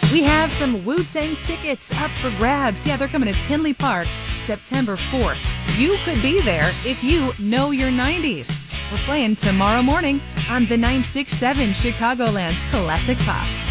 We have some Wu-Tang tickets up for grabs. Yeah, they're coming to Tinley Park September 4th. You could be there if you know your 90s. We're playing tomorrow morning on the 967 Chicagoland's Classic Pop.